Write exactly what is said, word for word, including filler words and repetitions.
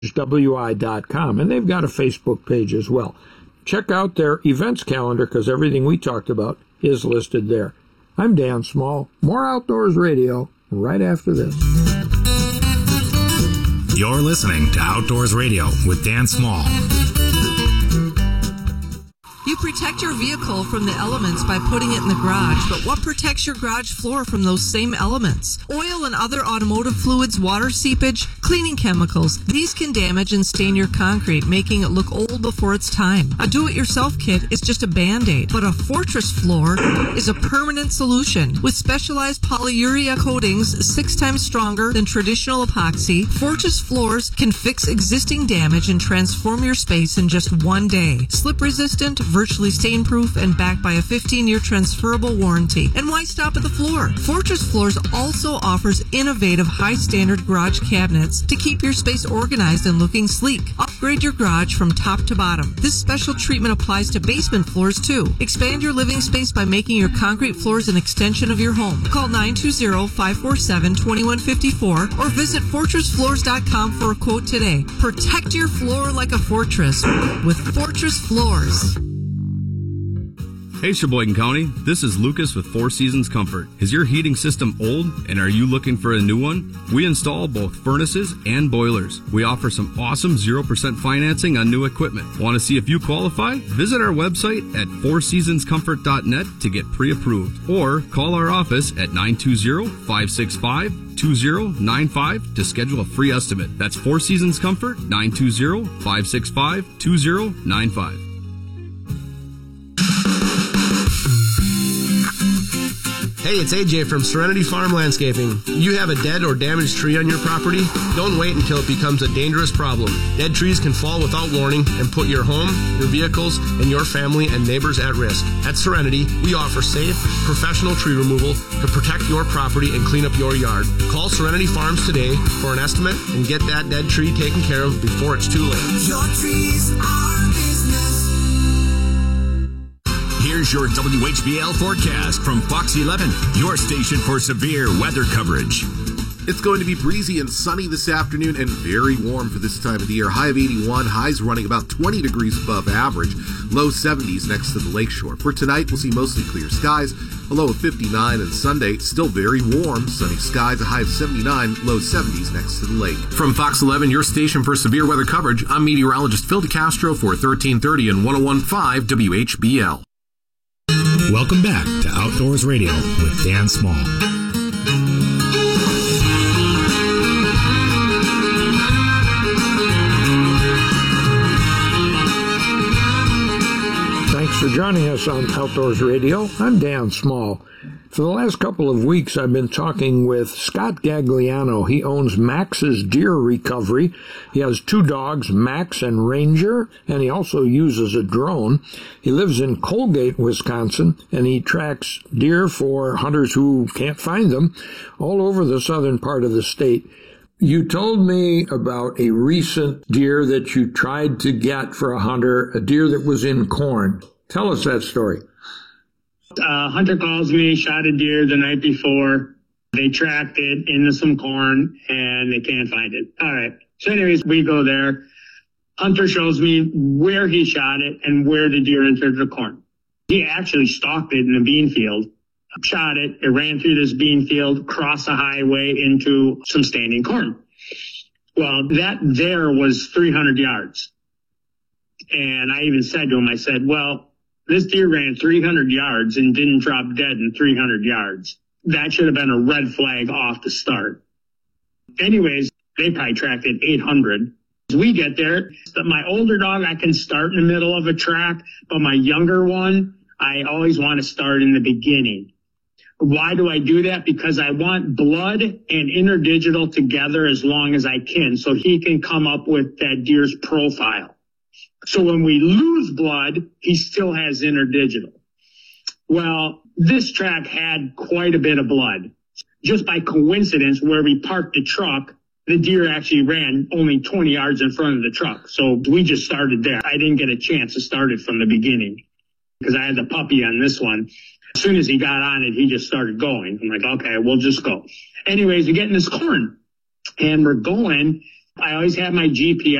W I dot com, and they've got a Facebook page as well. Check out their events calendar because everything we talked about is listed there. I'm Dan Small. More Outdoors Radio right after this. You're listening to Outdoors Radio with Dan Small. You protect your vehicle from the elements by putting it in the garage, but what protects your garage floor from those same elements? Oil and other automotive fluids, water seepage, cleaning chemicals. These can damage and stain your concrete, making it look old before its time. A do-it-yourself kit is just a Band-Aid, but a Fortress floor is a permanent solution. With specialized polyurea coatings six times stronger than traditional epoxy, Fortress floors can fix existing damage and transform your space in just one day. Slip-resistant, virtually stain-proof, and backed by a fifteen-year transferable warranty. And why stop at the floor? Fortress Floors also offers innovative, high-standard garage cabinets to keep your space organized and looking sleek. Upgrade your garage from top to bottom. This special treatment applies to basement floors, too. Expand your living space by making your concrete floors an extension of your home. Call nine two zero, five four seven, two one five four or visit fortress floors dot com for a quote today. Protect your floor like a fortress with Fortress Floors. Hey, Sheboygan County, this is Lucas with Four Seasons Comfort. Is your heating system old and are you looking for a new one? We install both furnaces and boilers. We offer some awesome zero percent financing on new equipment. Want to see if you qualify? Visit our website at four seasons comfort dot net to get pre-approved or call our office at nine two zero, five six five, two zero nine five to schedule a free estimate. That's Four Seasons Comfort, nine two zero, five six five, two zero nine five. Hey, it's A J from Serenity Farm Landscaping. You have a dead or damaged tree on your property? Don't wait until it becomes a dangerous problem. Dead trees can fall without warning and put your home, your vehicles, and your family and neighbors at risk. At Serenity, we offer safe, professional tree removal to protect your property and clean up your yard. Call Serenity Farms today for an estimate and get that dead tree taken care of before it's too late. Your trees are business. Here's your W H B L forecast from Fox eleven, your station for severe weather coverage. It's going to be breezy and sunny this afternoon and very warm for this time of the year. High of eighty-one, highs running about twenty degrees above average, low seventies next to the lakeshore. For tonight, we'll see mostly clear skies, a low of fifty-nine, and Sunday, still very warm, sunny skies, a high of seventy-nine, low seventies next to the lake. From Fox eleven, your station for severe weather coverage, I'm meteorologist Phil DeCastro for thirteen thirty and one oh one point five W H B L. Welcome back to Outdoors Radio with Dan Small. Thanks for joining us on Outdoors Radio. I'm Dan Small. For the last couple of weeks, I've been talking with Scott Gagliano. He owns Max's Deer Recovery. He has two dogs, Max and Ranger, and he also uses a drone. He lives in Colgate, Wisconsin, and he tracks deer for hunters who can't find them all over the southern part of the state. You told me about a recent deer that you tried to get for a hunter, a deer that was in corn. Tell us that story. Uh, hunter calls me, shot a deer the night before. They tracked it into some corn and they can't find it. All right. So anyways, we go there. Hunter shows me where he shot it and where the deer entered the corn. He actually stalked it in a bean field, shot it. It ran through this bean field, crossed the highway into some standing corn. Well, that there was three hundred yards. And I even said to him, I said, well, this deer ran three hundred yards and didn't drop dead in three hundred yards. That should have been a red flag off the start. Anyways, they probably tracked it eight hundred. As we get there, my older dog, I can start in the middle of a track, but my younger one, I always want to start in the beginning. Why do I do that? Because I want blood and interdigital together as long as I can so he can come up with that deer's profile. So when we lose blood, he still has interdigital. Well, this track had quite a bit of blood. Just by coincidence, where we parked the truck, the deer actually ran only twenty yards in front of the truck. So we just started there. I didn't get a chance to start it from the beginning because I had the puppy on this one. As soon as he got on it, he just started going. I'm like, okay, we'll just go. Anyways, we get in this corn and we're going. I always have my G P S